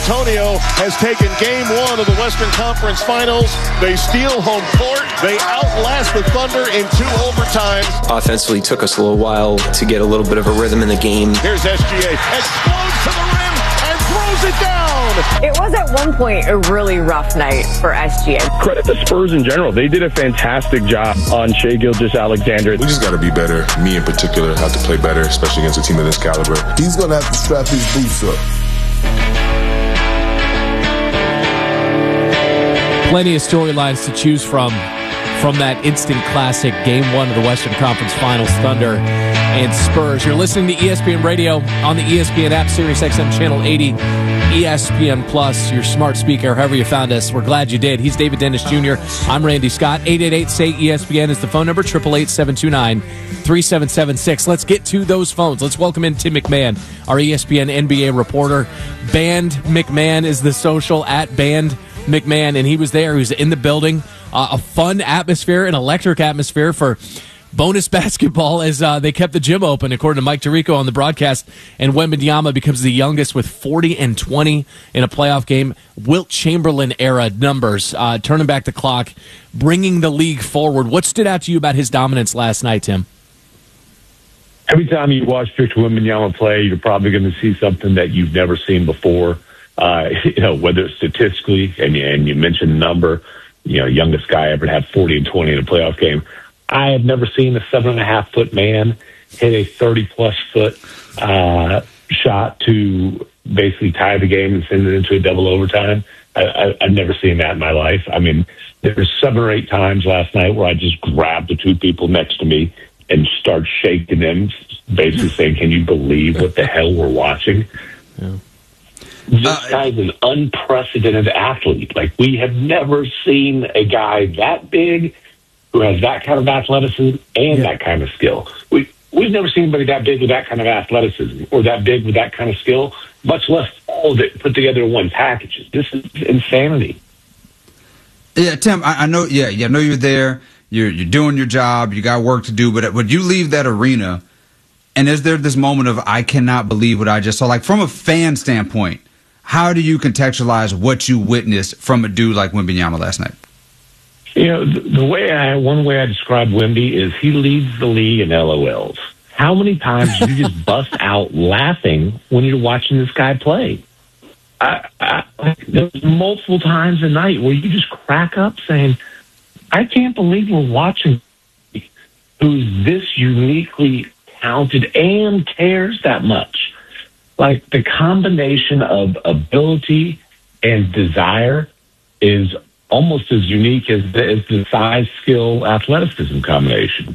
Antonio has taken game one of the Western Conference Finals. They steal home court. They outlast the Thunder in 2 overtimes. Offensively, took us a little while to get a little bit of a rhythm in the game. Here's SGA. Explodes to the rim and throws it down. It was at one point a really rough night for SGA. Credit the Spurs in general. They did a fantastic job on Shai Gilgeous-Alexander. We just got to be better. Me in particular have to play better, especially against a team of this caliber. He's going to have to strap his boots up. Plenty of storylines to choose from that instant classic Game 1 of the Western Conference Finals, Thunder and Spurs. You're listening to ESPN Radio on the ESPN app, Sirius XM Channel 80, ESPN Plus, your smart speaker, however you found us. We're glad you did. He's David Dennis Jr. I'm Randy Scott. 888-SAY-ESPN is the phone number, 888-729-3776. Let's get to those phones. Let's welcome in Tim McMahon, our ESPN NBA reporter. Band McMahon is the social, at Band McMahon, and he was there. He was in the building. A fun atmosphere, an electric atmosphere for bonus basketball as they kept the gym open, according to Mike Tirico on the broadcast. And Wembanyama becomes the youngest with 40 and 20 in a playoff game. Wilt Chamberlain era numbers, turning back the clock, bringing the league forward. What stood out to you about his dominance last night, Tim? Every time you watch Victor Wembanyama play, you're probably going to see something that you've never seen before. Whether it's statistically, and you mentioned the number, youngest guy ever to have 40 and 20 in a playoff game. I have never seen a 7.5-foot man hit a 30-plus foot shot to basically tie the game and send it into a double overtime. I've never seen that in my life. I mean, there were 7 or 8 times last night where I just grabbed the 2 people next to me and start shaking them, basically saying, "Can you believe what the hell we're watching?" Yeah. This guy's an unprecedented athlete. Like, we have never seen a guy that big who has that kind of athleticism and that kind of skill. We've never seen anybody that big with that kind of athleticism or that big with that kind of skill, much less all of it put together in one package. This is insanity. Yeah, Tim, I know. Yeah, I know you're there. You're doing your job. You got work to do. But would you leave that arena, and is there this moment of, I cannot believe what I just saw? Like, from a fan standpoint, how do you contextualize what you witnessed from a dude like Wembanyama last night? One way I describe Wemby is he leads the league in LOLs. How many times do you just bust out laughing when you're watching this guy play? There's multiple times a night where you just crack up saying, I can't believe we're watching who's this uniquely talented and cares that much. Like, the combination of ability and desire is almost as unique as the size, skill, athleticism combination.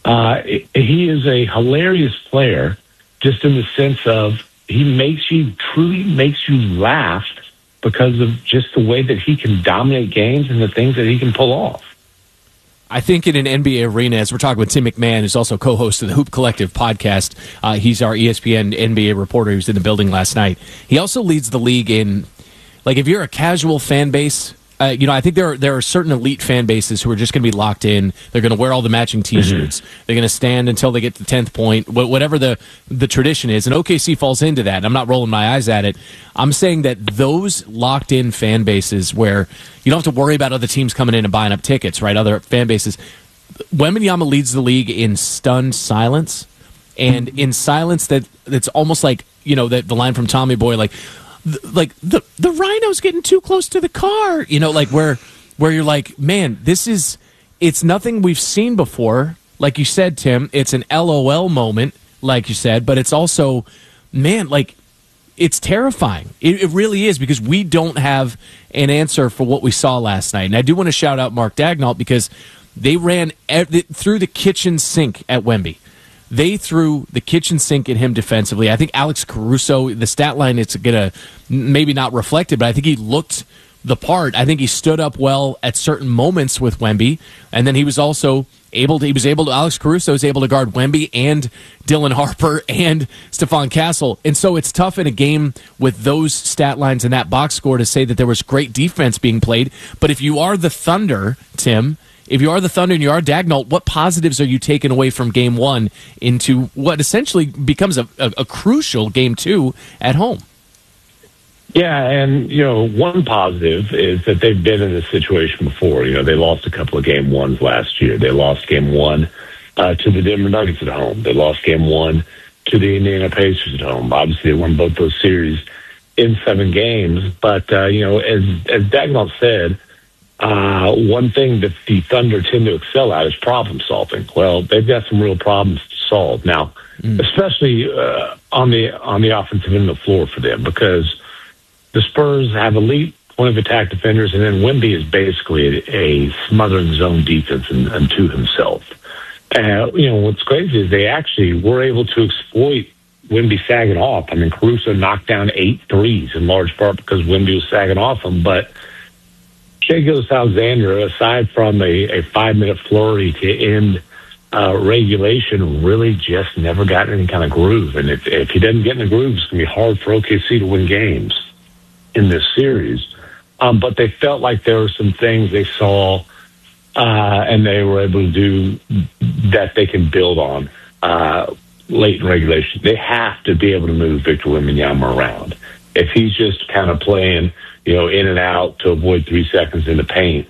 He is a hilarious player, just in the sense of he truly makes you laugh because of just the way that he can dominate games and the things that he can pull off. I think in an NBA arena, as we're talking with Tim McMahon, who's also co-host of the Hoop Collective podcast, he's our ESPN NBA reporter who was in the building last night. He also leads the league in, like, if you're a casual fan base, I think there are certain elite fan bases who are just going to be locked in. They're going to wear all the matching T-shirts. Mm-hmm. They're going to stand until they get to the 10th point, whatever the tradition is. And OKC falls into that. I'm not rolling my eyes at it. I'm saying that those locked-in fan bases where you don't have to worry about other teams coming in and buying up tickets, right, other fan bases, Wembanyama leads the league in stunned silence, and in silence that's almost like, the line from Tommy Boy, like the rhino's getting too close to the car, where you're like, man, it's nothing we've seen before. Like you said, Tim, it's an LOL moment, like you said, but it's also, man, like, it's terrifying. It really is, because we don't have an answer for what we saw last night. And I do want to shout out Mark Daigneault, because they ran through the kitchen sink at Wemby. They threw the kitchen sink at him defensively. I think Alex Caruso, the stat line, it's going to maybe not reflect it, but I think he looked the part. I think he stood up well at certain moments with Wemby, and then he was also Alex Caruso was able to guard Wemby and Dylan Harper and Stephon Castle. And so it's tough in a game with those stat lines and that box score to say that there was great defense being played. But if you are the Thunder, Tim, if you are the Thunder and you are Daigneault, what positives are you taking away from Game 1 into what essentially becomes a crucial Game 2 at home? Yeah, and, one positive is that they've been in this situation before. They lost a couple of game ones last year. They lost game one to the Denver Nuggets at home. They lost game one to the Indiana Pacers at home. Obviously, they won both those series in 7 games. But, as Dagnall said, one thing that the Thunder tend to excel at is problem solving. Well, they've got some real problems to solve now, especially on the offensive end of the floor for them, because the Spurs have elite point of attack defenders, and then Wemby is basically a smothering zone defense unto himself. What's crazy is they actually were able to exploit Wemby sagging off. I mean, Caruso knocked down 8 threes in large part because Wemby was sagging off him, but Shai Gilgeous-Alexander, aside from a 5-minute flurry to end regulation, really just never got any kind of groove. And if he doesn't get in the groove, it's going to be hard for OKC to win games in this series. But they felt like there were some things they saw and they were able to do that they can build on late in regulation. They have to be able to move Victor Wembanyama around. If he's just kind of playing, in and out to avoid 3 seconds in the paint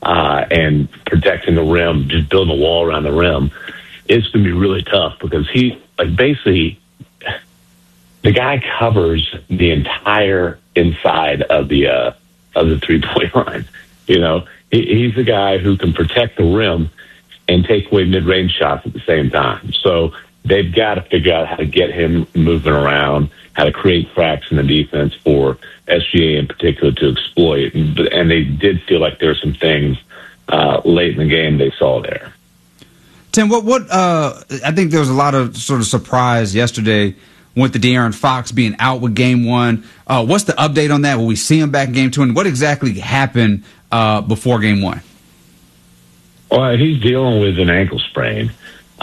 and protecting the rim, just building a wall around the rim, it's going to be really tough because basically the guy covers the entire inside of the 3-point line. He's the guy who can protect the rim and take away mid-range shots at the same time. So they've got to figure out how to get him moving around, how to create cracks in the defense for SGA in particular to exploit. And they did feel like there were some things late in the game they saw there. Tim, what I think there was a lot of sort of surprise yesterday with the De'Aaron Fox being out with game one. What's the update on that? Will we see him back in game two? And what exactly happened before game one? Well, he's dealing with an ankle sprain.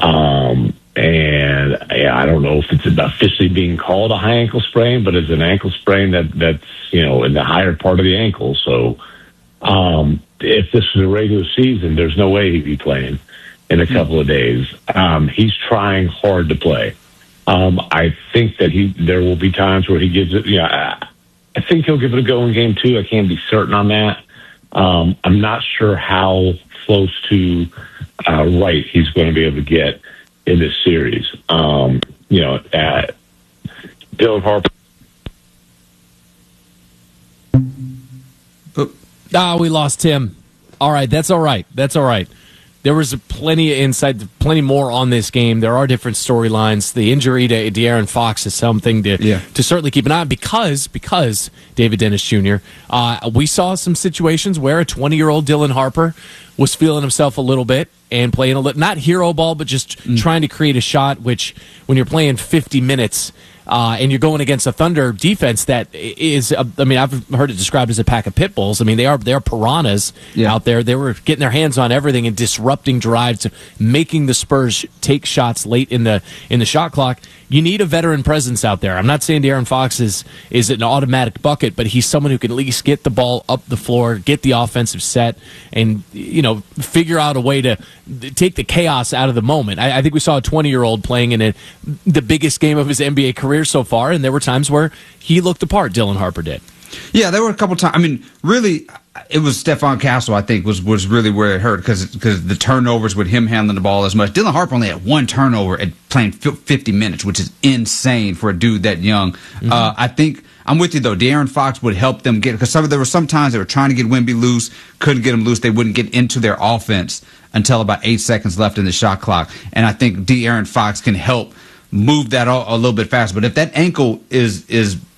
And I don't know if it's officially being called a high ankle sprain, but it's an ankle sprain that's, in the higher part of the ankle. So if this was a regular season, there's no way he'd be playing in a couple of days. He's trying hard to play. I think that there will be times where he gives it, I think he'll give it a go in game two. I can't be certain on that. I'm not sure how close to right he's going to be able to get in this series. Dylan Harper. We lost Tim. All right, that's all right. There was plenty of insight, plenty more on this game. There are different storylines. The injury to De'Aaron Fox is something to certainly keep an eye on because David Dennis Jr., we saw some situations where a 20-year-old Dylan Harper was feeling himself a little bit and playing a little, not hero ball, but just trying to create a shot, which when you're playing 50 minutes and you're going against a Thunder defense that is, I've heard it described as a pack of pit bulls. I mean, they're piranhas out there. They were getting their hands on everything and disrupting drives, making the Spurs take shots late in the shot clock. You need a veteran presence out there. I'm not saying De'Aaron Fox is an automatic bucket, but he's someone who can at least get the ball up the floor, get the offensive set, and figure out a way to take the chaos out of the moment. I think we saw a 20-year-old playing in the biggest game of his NBA career so far, and there were times where he looked the part. Dylan Harper did. Yeah, there were a couple times. I mean, really, it was Stephon Castle, I think, was really where it hurt because the turnovers with him handling the ball as much. Dylan Harper only had 1 turnover at playing 50 minutes, which is insane for a dude that young. Mm-hmm. I think I'm with you, though. De'Aaron Fox would help them get, because there were some times they were trying to get Wemby loose, couldn't get him loose. They wouldn't get into their offense until about 8 seconds left in the shot clock. And I think De'Aaron Fox can help move that a little bit faster. But if that ankle is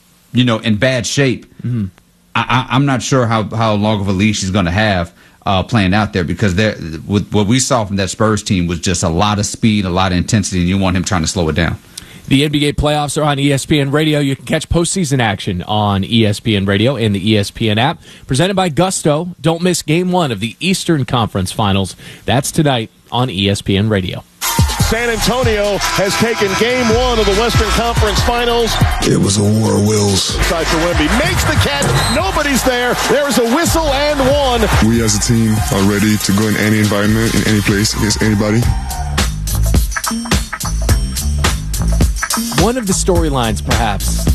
in bad shape, mm-hmm. I'm not sure how long of a leash he's going to have playing out there, because with what we saw from that Spurs team was just a lot of speed, a lot of intensity, and you want him trying to slow it down. The NBA playoffs are on ESPN Radio. You can catch postseason action on ESPN Radio and the ESPN app. Presented by Gusto. Don't miss Game 1 of the Eastern Conference Finals. That's tonight on ESPN Radio. San Antonio has taken Game 1 of the Western Conference Finals. It was a war of wills. Side to Wemby. Makes the catch. Nobody's there. There's a whistle and one. We as a team are ready to go in any environment, in any place, against anybody. One of the storylines, perhaps,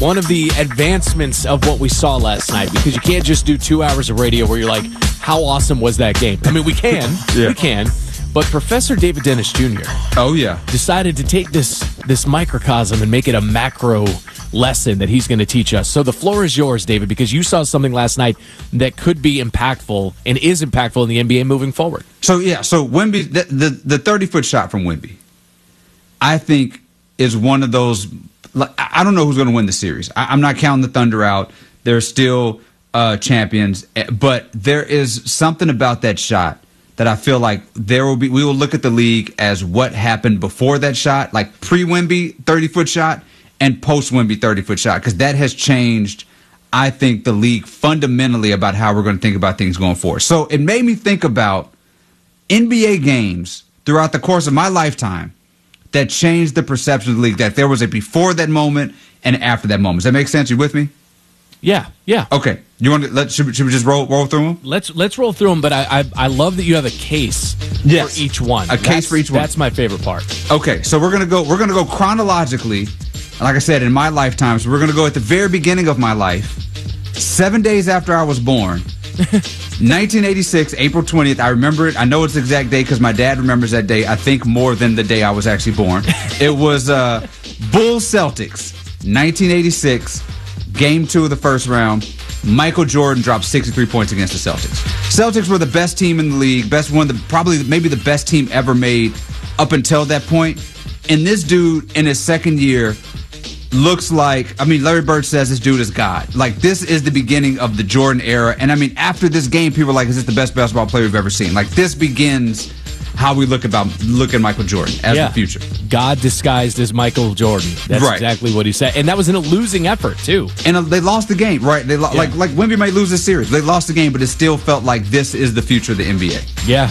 one of the advancements of what we saw last night, because you can't just do 2 hours of radio where you're like, how awesome was that game? I mean, we can. We can. But Professor David Dennis Jr. decided to take this microcosm and make it a macro lesson that he's going to teach us. So the floor is yours, David, because you saw something last night that could be impactful and is impactful in the NBA moving forward. So Wemby, the 30-foot shot from Wemby, I think is one of those. I don't know who's going to win the series. I'm not counting the Thunder out. They're still champions, but there is something about that shot that I feel like we will look at the league as what happened before that shot, like pre-Wemby 30-foot shot and post-Wemby 30-foot shot, because that has changed, I think, the league fundamentally about how we're going to think about things going forward. So it made me think about NBA games throughout the course of my lifetime that changed the perception of the league, that there was a before that moment and after that moment. Does that make sense? You with me? Yeah. Okay. You want to should we just roll through them? Let's roll through them. But I love that you have a case for each one. Case for each one. That's my favorite part. Okay, so we're gonna go chronologically. Like I said, in my lifetime, so we're gonna go at the very beginning of my life, 7 days after I was born, 1986, April 20th. I remember it. I know it's the exact day because my dad remembers that day. I think more than the day I was actually born. It was Bulls Celtics, 1986. Game 2 of the first round, Michael Jordan dropped 63 points against the Celtics. Celtics were the best team in the league, maybe the best team ever made up until that point. And this dude in his second year looks like, Larry Bird says this dude is God. Like, this is the beginning of the Jordan era. And after this game, people are like, is this the best basketball player we've ever seen? Like, this begins how we look at Michael Jordan as the future. God disguised as Michael Jordan. That's exactly what he said. And that was in a losing effort, too. And they lost the game, right? Like Wemby might lose this series. They lost the game, but it still felt like this is the future of the NBA. Yeah.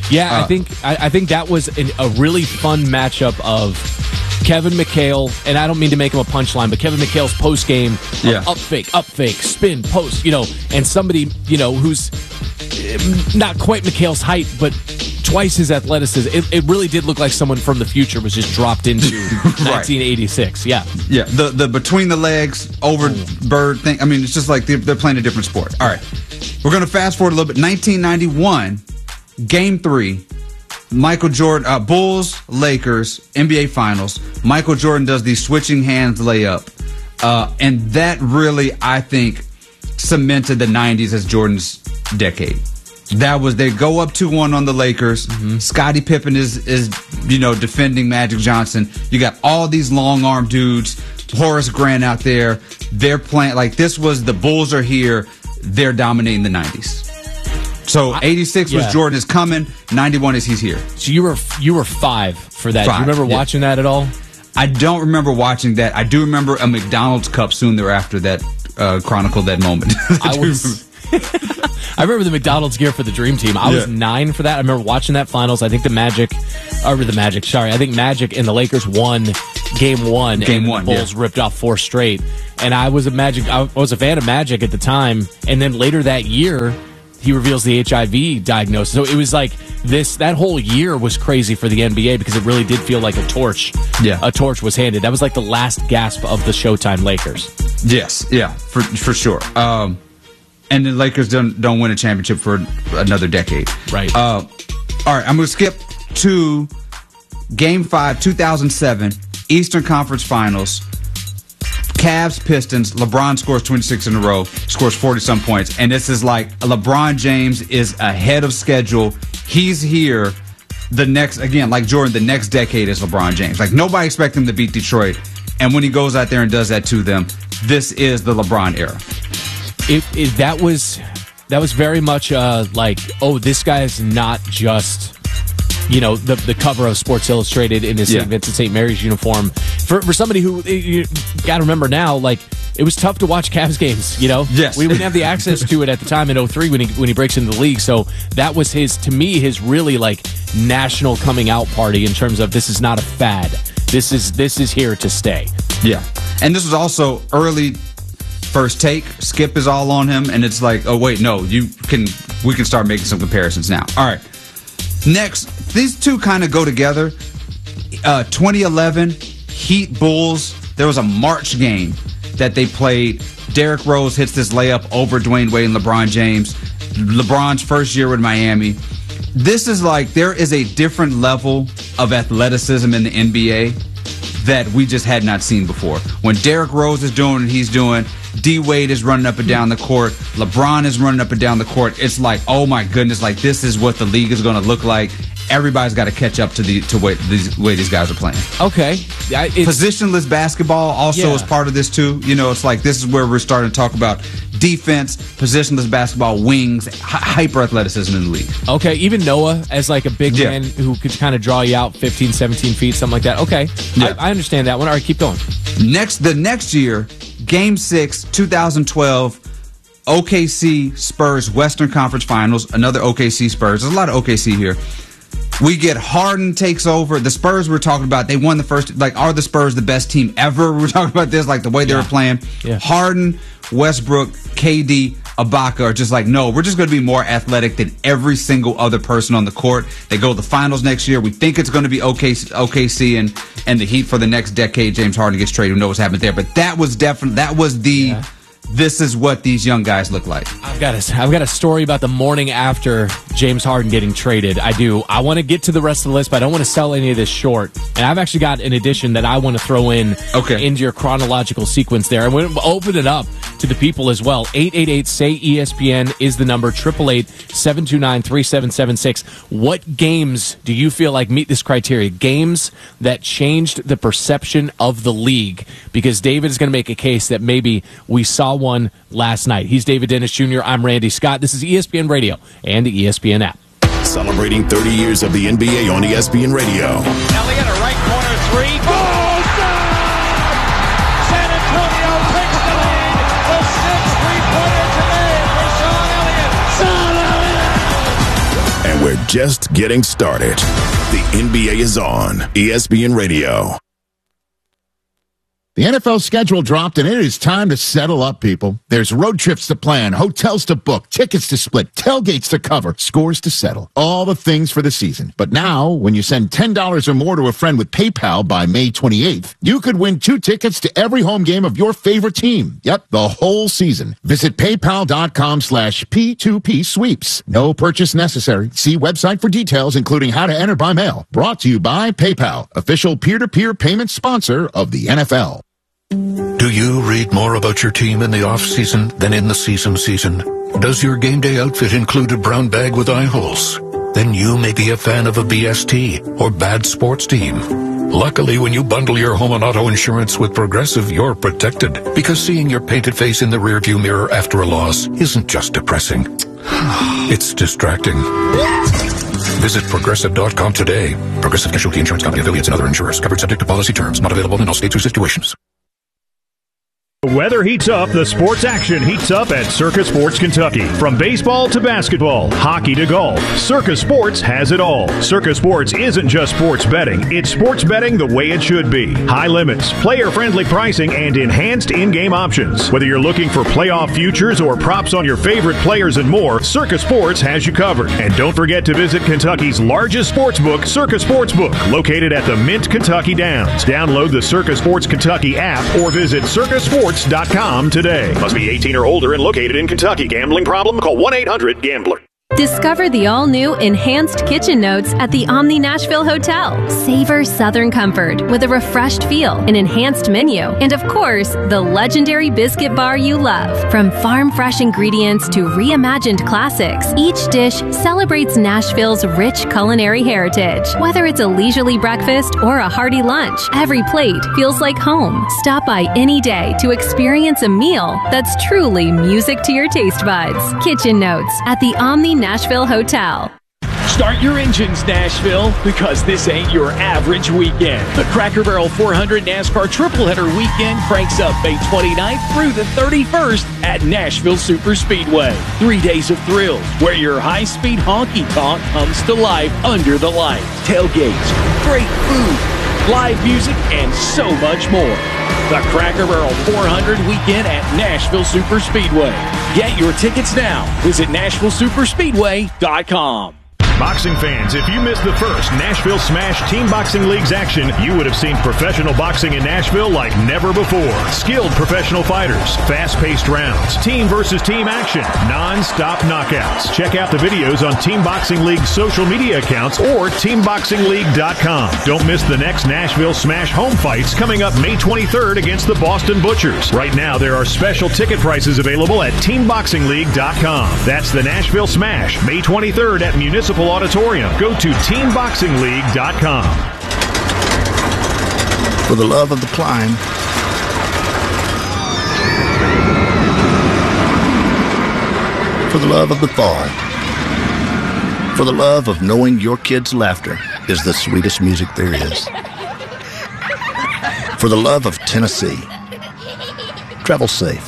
I think that was a really fun matchup of Kevin McHale, and I don't mean to make him a punchline, but Kevin McHale's post game, up fake, spin, post, and somebody, who's not quite McHale's height, but twice his athleticism. It really did look like someone from the future was just dropped into 1986. Yeah. The between the legs over Bird thing. It's just like they're playing a different sport. All right, we're gonna fast forward a little bit. 1991, Game 3. Michael Jordan, Bulls, Lakers, NBA Finals. Michael Jordan does the switching hands layup. And that really, I think, cemented the 90s as Jordan's decade. They go up 2-1 on the Lakers. Mm-hmm. Scottie Pippen is defending Magic Johnson. You got all these long arm dudes. Horace Grant out there. They're playing like this was the Bulls are here. They're dominating the 90s. So 86 was Jordan is coming. 91 is he's here. So you were 5 for that. Do you remember watching that at all? I don't remember watching that. I do remember a McDonald's Cup soon thereafter that chronicled that moment. I remember the McDonald's gear for the Dream Team. I was 9 for that. I remember watching that finals. I think Magic and the Lakers won Game 1. And the Bulls ripped off 4 straight. And I was a fan of Magic at the time. And then later that year, he reveals the HIV diagnosis. So it was like that whole year was crazy for the NBA because it really did feel like a torch was handed. That was like the last gasp of the Showtime Lakers. Yes, for sure. And the Lakers don't win a championship for another decade. Right. All right, I'm going to skip to Game 5, 2007, Eastern Conference Finals. Cavs, Pistons. LeBron scores 26 in a row, scores 40-some points. And this is like LeBron James is ahead of schedule. He's here the next, again, like Jordan, the next decade is LeBron James. Like, nobody expected him to beat Detroit. And when he goes out there and does that to them, this is the LeBron era. That was very much like, oh, this guy is not just the cover of Sports Illustrated in his St. Vincent St. Mary's uniform. For somebody who you got to remember now, like, it was tough to watch Cavs games. Yes, we wouldn't have the access to it at the time in 2003 when he breaks into the league. So that was his really like national coming out party in terms of this is not a fad. This is here to stay. Yeah, and this was also early. First Take, Skip is all on him, and it's like, oh wait, no, we can start making some comparisons now. All right, next, these two kind of go together. 2011 Heat Bulls. There was a March game. that they played. Derrick Rose hits this layup over Dwayne Wade and LeBron James. LeBron's first year with Miami. This is like, there is a different level of athleticism in the NBA that we just had not seen before. When Derrick Rose is doing what he's doing, D Wade is running up and down the court, LeBron is running up and down the court. It's like, oh my goodness, like this is what the league is going to look like. Everybody's got to catch up to the way these guys are playing. Okay. Positionless basketball also is part of this too. You know, it's like this is where we're starting to talk about defense, positionless basketball, wings, hyper athleticism in the league. Okay, even Noah as like a big man who could kind of draw you out 15, 17 feet, something like that. Okay, I understand that one. All right, keep going. The next year, Game 6, 2012, OKC Spurs Western Conference Finals, another OKC Spurs. There's a lot of OKC here. We get Harden takes over. The Spurs we're talking about, they won the first, like, are the Spurs the best team ever? We're talking about this, like the way they were playing. Yeah. Harden, Westbrook, KD, Ibaka are just like, no, we're just going to be more athletic than every single other person on the court. They go to the finals next year. We think it's going to be OKC and the Heat for the next decade. James Harden gets traded. Who knows what's happened there? But that was definitely, that was the... Yeah. This is what these young guys look like. I've got a story about the morning after James Harden getting traded. I do. I want to get to the rest of the list, but I don't want to sell any of this short. And I've actually got an addition that I want to throw in into your chronological sequence there. I'm going to open it up to the people as well. 888-SAY-ESPN is the number. 888-729-3776. What games do you feel like meet this criteria? Games that changed the perception of the league. Because David is going to make a case that maybe we saw one last night. He's David Dennis Jr. I'm Randy Scott. This is ESPN Radio and the ESPN app. Celebrating 30 years of the NBA on ESPN Radio. Elliott, a right corner three. Goes down! San Antonio takes the lead. The 6th three-pointer today for Sean Elliott. And we're just getting started. The NBA is on ESPN Radio. The NFL schedule dropped, and it is time to settle up, people. There's road trips to plan, hotels to book, tickets to split, tailgates to cover, scores to settle. All the things for the season. But now, when you send $10 or more to a friend with PayPal by May 28th, you could win 2 tickets to every home game of your favorite team. Yep, the whole season. Visit PayPal.com/P2P sweeps. No purchase necessary. See website for details, including how to enter by mail. Brought to you by PayPal, official peer-to-peer payment sponsor of the NFL. Do you read more about your team in the off-season than in the season? Does your game day outfit include a brown bag with eye holes? Then you may be a fan of a BST or bad sports team. Luckily, when you bundle your home and auto insurance with Progressive, you're protected. Because seeing your painted face in the rearview mirror after a loss isn't just depressing. It's distracting. Visit Progressive.com today. Progressive Casualty Insurance Company, affiliates, and other insurers. Covered subject to policy terms. Not available in all states or situations. The weather heats up, the sports action heats up at Circa Sports Kentucky. From baseball to basketball, hockey to golf, Circa Sports has it all. Circa Sports isn't just sports betting, it's sports betting the way it should be. High limits, player-friendly pricing, and enhanced in-game options. Whether you're looking for playoff futures or props on your favorite players and more, Circa Sports has you covered. And don't forget to visit Kentucky's largest sports book, Circa Sportsbook, located at the Mint Kentucky Downs. Download the Circa Sports Kentucky app or visit circasports.com today. Must be 18 or older and located in Kentucky. Gambling problem? Call 1-800-GAMBLER. Discover the all-new Enhanced Kitchen Notes at the Omni Nashville Hotel. Savor Southern comfort with a refreshed feel, an enhanced menu, and of course, the legendary biscuit bar you love. From farm-fresh ingredients to reimagined classics, each dish celebrates Nashville's rich culinary heritage. Whether it's a leisurely breakfast or a hearty lunch, every plate feels like home. Stop by any day to experience a meal that's truly music to your taste buds. Kitchen Notes at the Omni Nashville Hotel. Start your engines, Nashville, because this ain't your average weekend. The Cracker Barrel 400 NASCAR Triple Header Weekend cranks up May 29th through the 31st at Nashville Super Speedway. 3 days of thrills where your high-speed honky-tonk comes to life under the lights. Tailgates, great food, live music, and so much more. The Cracker Barrel 400 Weekend at Nashville Super Speedway. Get your tickets now. Visit NashvilleSuperspeedway.com. Boxing fans, if you missed the first Nashville Smash Team Boxing League's action, you would have seen professional boxing in Nashville like never before. Skilled professional fighters, fast-paced rounds, team versus team action, non-stop knockouts. Check out the videos on Team Boxing League's social media accounts or TeamBoxingLeague.com. Don't miss the next Nashville Smash home fights coming up May 23rd against the Boston Butchers. Right now, there are special ticket prices available at TeamBoxingLeague.com. That's the Nashville Smash, May 23rd at Municipal Auditorium. Go to TeamBoxingLeague.com. For the love of the climb, for the love of the fall, for the love of knowing your kids' laughter is the sweetest music there is, for the love of Tennessee, travel safe.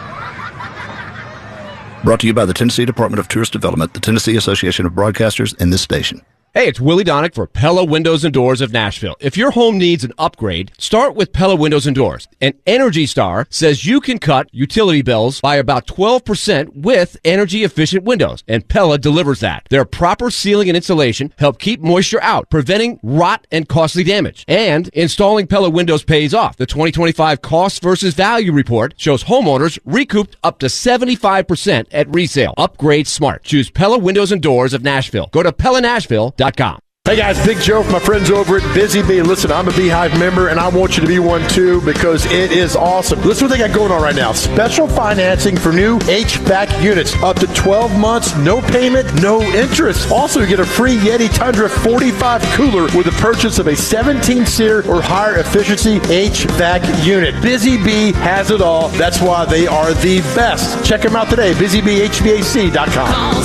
Brought to you by the Tennessee Department of Tourist Development, the Tennessee Association of Broadcasters, and this station. Hey, it's Willie Donick for Pella Windows and Doors of Nashville. If your home needs an upgrade, start with Pella Windows and Doors. And Energy Star says you can cut utility bills by about 12% with energy-efficient windows, and Pella delivers that. Their proper sealing and insulation help keep moisture out, preventing rot and costly damage. And installing Pella windows pays off. The 2025 Cost versus Value Report shows homeowners recouped up to 75% at resale. Upgrade smart. Choose Pella Windows and Doors of Nashville. Go to PellaNashville.com. Hey guys, Big Joe from my friends over at Busy Bee. Listen, I'm a Beehive member and I want you to be one too because it is awesome. Listen what they got going on right now. Special financing for new HVAC units. Up to 12 months, no payment, no interest. Also, you get a free Yeti Tundra 45 cooler with the purchase of a 17-SEER or higher efficiency HVAC unit. Busy Bee has it all. That's why they are the best. Check them out today, busybeehvac.com. Call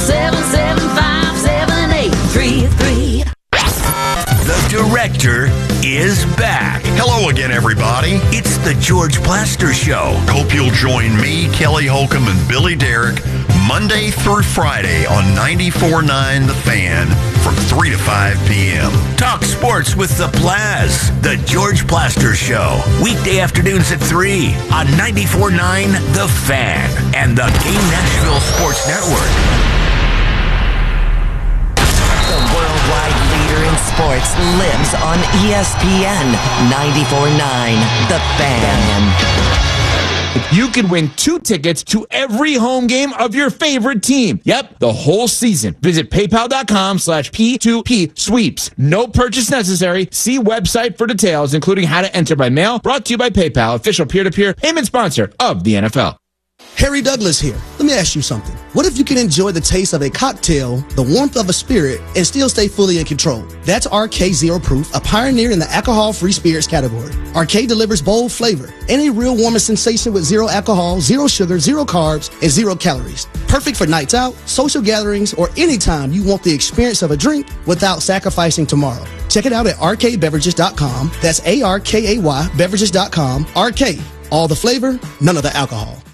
775-7833. The Director is back. Hello again, everybody. It's the George Plaster Show. Hope you'll join me, Kelly Holcomb, and Billy Derrick Monday through Friday on 94.9 The Fan from 3 to 5 p.m. Talk sports with the Plaz. The George Plaster Show. Weekday afternoons at 3 on 94.9 The Fan and the Game Nashville Sports Network. Sports lives on ESPN 94.9 The Fan. You could win 2 tickets to every home game of your favorite team. Yep, the whole season. Visit PayPal.com/P2P sweeps. No purchase necessary. See website for details, including how to enter by mail. Brought to you by PayPal, official peer-to-peer payment sponsor of the NFL. Harry Douglas here. Let me ask you something. What if you can enjoy the taste of a cocktail, the warmth of a spirit, and still stay fully in control? That's RK Zero Proof, a pioneer in the alcohol-free spirits category. RK delivers bold flavor and a real warming sensation with 0 alcohol, 0 sugar, 0 carbs, and 0 calories. Perfect for nights out, social gatherings, or anytime you want the experience of a drink without sacrificing tomorrow. Check it out at rkbeverages.com. That's ARKAY beverages.com. RK. All the flavor, none of the alcohol.